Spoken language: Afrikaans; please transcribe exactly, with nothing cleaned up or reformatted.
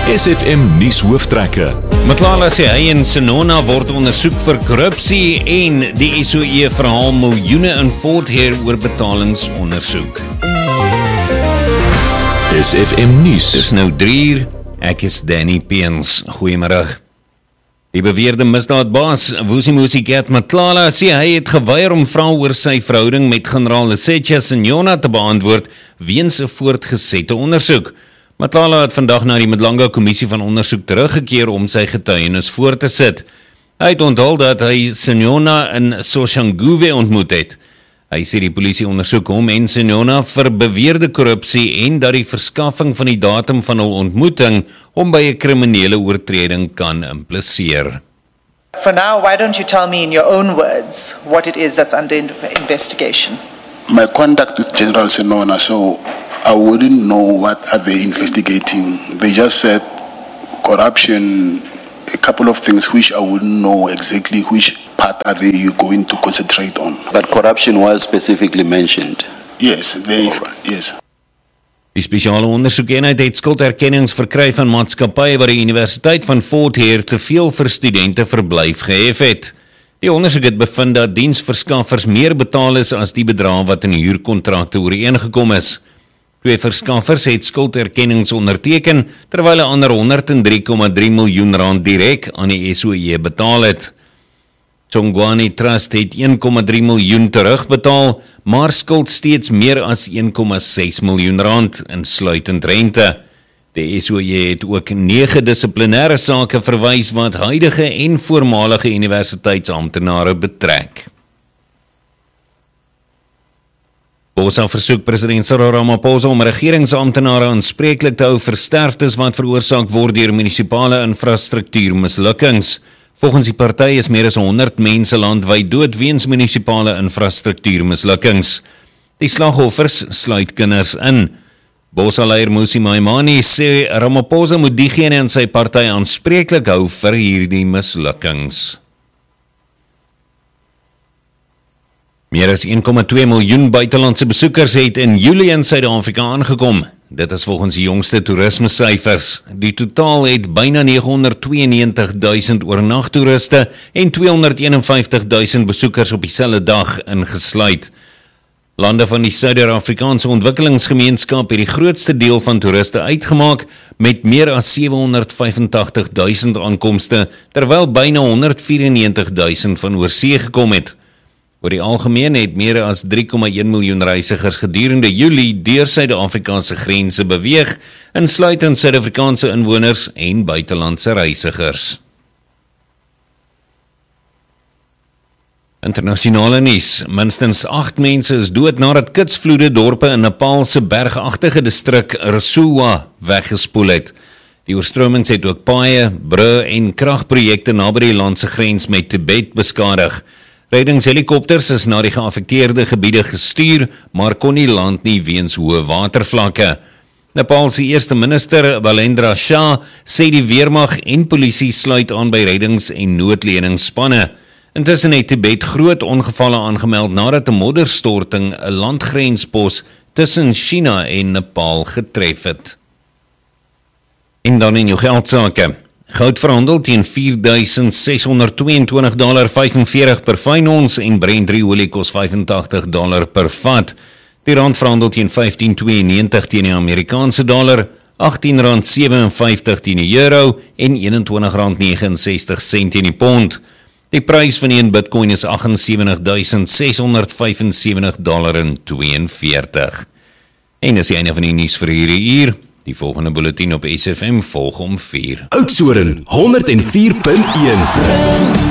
S F M nuus hooftrekke. Matlala sê hy en Sinona word ondersoek vir korrupsie en die S O E verhaal miljoene in Fort Heer oor betalingsondersoek. S F M nuus. Dis nou drie uur, ek is Danny Peens. Goeiemiddag. Die beweerde misdaadbaas, Vusimusi Gert Matlala, sê hy het geweier om vra oor sy verhouding met generaal Lesetja Sinona te beantwoord weens 'n voortgesette ondersoek. Matlala het vandag na die Mdlanga Kommissie van Ondersoek teruggekeer om sy getuienis voor te sit. Hy het onthul dat hy Sinona in Soshanguve ontmoet het. Hy sê die polisie ondersoek hom en Sinona vir beweerde korrupsie en dat die verskaffing van die datum van hul ontmoeting hom by 'n kriminele oortreding kan impliseer. For now, why don't you tell me in your own words what it is that's under investigation? My contact with General Sinona, so I wouldn't know what are they investigating. They just said corruption, a couple of things which I wouldn't know exactly which part are they going to concentrate on. But corruption was specifically mentioned. Yes, they, yes. Die spesiale ondersoekeenheid het skulderkennings verkry van maatskappye wat die Universiteit van Fort Heer te veel vir studente verblyf gehef het. Die ondersoek het bevind dat diensverskaffers meer betaal is as die bedrag wat in die huurkontrakte ooreengekom is. Twee verskaffers het skulderkennings onderteken, terwyl 'n ander honderddrie komma drie miljoen rand direk aan die S O E betaal het. Tsongwani Trust het een komma drie miljoen terugbetaal, maar skuld steeds meer as een komma ses miljoen rand, insluitend rente. Die S O E het ook nege dissiplinêre sake verwys wat huidige en voormalige universiteitsamptenare betrek. Bosa versoek president Cyril Ramaphosa om regeringsamptenare aanspreeklik te hou vir sterftes wat veroorsaak word deur munisipale infrastruktuurmislukkings. Volgens die party is meer as honderd mense landwyd dood weens munisipale infrastruktuurmislukkings. Die slagoffers sluit kinders in. Bosa-leier Mmusi Maimane sê Ramaphosa moet diegene in sy party aanspreeklik hou vir hierdie mislukkings. Meer as een komma twee miljoen buitelandse besoekers het in Julie in Suid-Afrika aangekom. Dit is volgens die jongste toerismesyfers. Die totaal het byna neghonderdtweeënnegentig duisend oornagtoeriste en tweehonderdeenenvyftig duisend besoekers op dieselfde dag ingesluit. Lande van die Suider-Afrikaanse Ontwikkelingsgemeenskap het die grootste deel van toeriste uitgemaak met meer as sewehonderdvyfentagtig duisend aankomste, terwyl byna honderdvierennegentig duisend van oorsee gekom het. Oor die algemeen het meer as drie komma een miljoen reisigers gedurende Julie deur Suid-Afrikaanse grense beweeg, insluitend Suid-Afrikaanse inwoners en buitelandse reisigers. Internasionale nuus. Minstens agt mense is dood nadat kitsvloede dorpe in Nepal se bergagtige distrik Rasuwa weggespoel het. Die oorstromings het ook paaie, brûe en kragprojekte naby die land se grens met Tibet beskadig. Reddingshelikopters is na die geaffekteerde gebiede gestuur, maar kon nie land nie weens hoë watervlakke. Nepal se eerste minister, Balendra Shah, sê die weermag en polisie sluit aan by reddings- en noodleningsspanne. Intussen het Tibet groot ongevalle aangemeld nadat 'n modderstorting 'n landgrenspos tussen China en Nepal getref het. En dan in jou geldsake. Goud verhandel teen vier duisend seshonderdtweeëntwintig komma vyfenveertig dollar per fyn ons en Brent olie kos vyfentagtig dollar per vat. Die rand verhandel teen vyftien tweeënnegentig teen die Amerikaanse dollar, agttien rand sewenvyftig teen die euro en eenentwintig rand negenensestig sent teen die pond. Die prys van een Bitcoin is agsensewentig duisend seshonderdvyfensewentig dollar en tweeënveertig. En dis die einde van die nuus vir hierdie uur. Die volgende bulletin op S F M volg om vier. Oudtshoorn honderd en vier punt een.